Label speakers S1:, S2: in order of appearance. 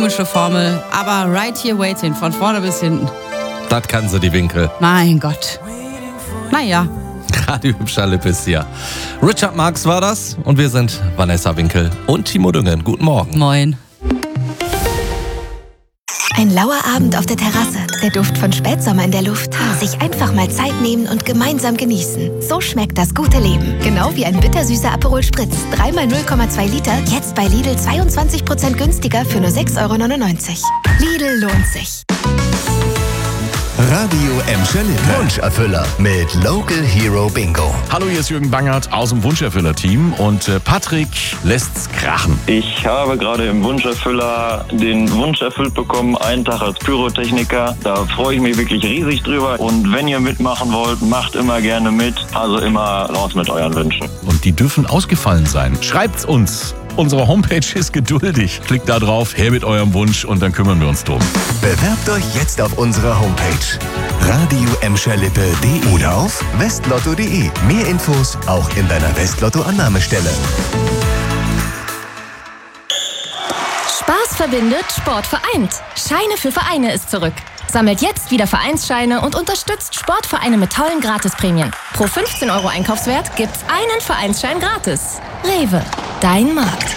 S1: komische Formel, aber right here waiting, von vorne bis hinten.
S2: Das kann sie, die Winkel.
S1: Mein Gott. Naja.
S2: Radio Hübscher Lippe ist hier. Richard Marx war das und wir sind Vanessa Winkel und Timo Düngen. Guten Morgen.
S1: Moin.
S3: Ein lauer Abend auf der Terrasse, der Duft von Spätsommer in der Luft. Sich einfach mal Zeit nehmen und gemeinsam genießen. So schmeckt das gute Leben. Genau wie ein bittersüßer Aperol Spritz. 3 x 0,2 Liter, jetzt bei Lidl 22% günstiger für nur 6,99 €. Lidl lohnt sich.
S4: Radio Emscher Lippe. Wunscherfüller mit Local Hero Bingo.
S5: Hallo, hier ist Jürgen Bangert aus dem Wunscherfüller-Team und Patrick lässt's krachen.
S6: Ich habe gerade im Wunscherfüller den Wunsch erfüllt bekommen, einen Tag als Pyrotechniker. Da freue ich mich wirklich riesig drüber. Und wenn ihr mitmachen wollt, macht immer gerne mit. Also immer raus mit euren Wünschen.
S5: Und die dürfen ausgefallen sein. Schreibt's uns. Unsere Homepage ist geduldig. Klickt da drauf, her mit eurem Wunsch und dann kümmern wir uns drum.
S4: Bewerbt euch jetzt auf unserer Homepage radioemscherlippe.de oder auf westlotto.de. Mehr Infos auch in deiner Westlotto-Annahmestelle.
S7: Spaß verbindet, Sport vereint. Scheine für Vereine ist zurück. Sammelt jetzt wieder Vereinsscheine und unterstützt Sportvereine mit tollen Gratisprämien. Pro 15 € Einkaufswert gibt's einen Vereinsschein gratis. Rewe, dein Markt.